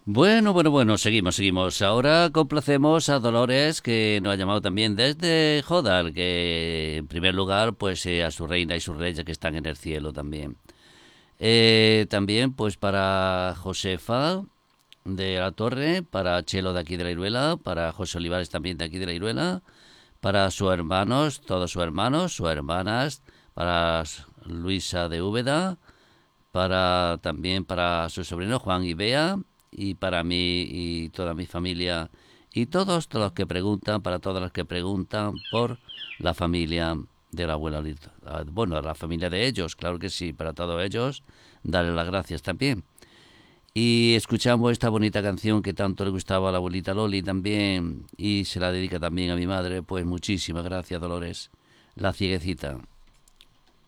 Bueno, seguimos. Ahora complacemos a Dolores, que nos ha llamado también desde Jodar, que en primer lugar, pues a su reina y sus reyes que están en el cielo también. También, pues para Josefa de la Torre, para Chelo de aquí de la Iruela, para José Olivares también de aquí de la Iruela, para sus hermanos, todos sus hermanos, sus hermanas, para Luisa de Úbeda, para también para su sobrino Juan y Bea, y para mí y toda mi familia, y todos los que preguntan, para todas las que preguntan por la familia de la abuela Lito. Bueno, la familia de ellos, claro que sí, para todos ellos, darle las gracias también. Y escuchamos esta bonita canción que tanto le gustaba a la abuelita Loli también, y se la dedica también a mi madre. Pues muchísimas gracias, Dolores, la cieguecita.